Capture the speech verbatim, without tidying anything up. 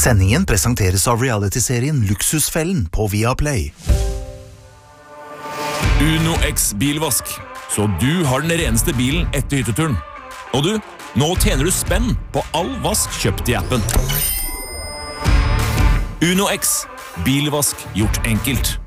Sendingen presenteres av reality-serien Luksusfellen på Viaplay. Uno X bilvask, så du har den reneste bilen etter hytteturen. Og du, nå tjener du spenn på all vask kjøpt i appen. Uno X, bilvask gjort enkelt.